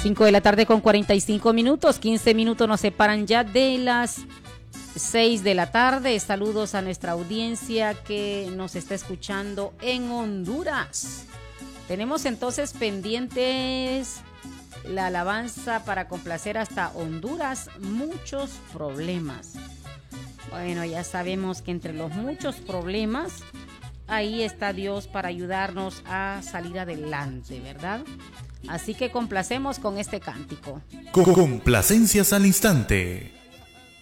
5 de la tarde con 45 minutos, 15 minutos nos separan ya de las 6 de la tarde. Saludos a nuestra audiencia que nos está escuchando en Honduras. Tenemos entonces pendientes la alabanza para complacer hasta Honduras, muchos problemas. Bueno, ya sabemos que entre los muchos problemas, ahí está Dios para ayudarnos a salir adelante, ¿verdad? Así que complacemos con este cántico. Complacencias al instante.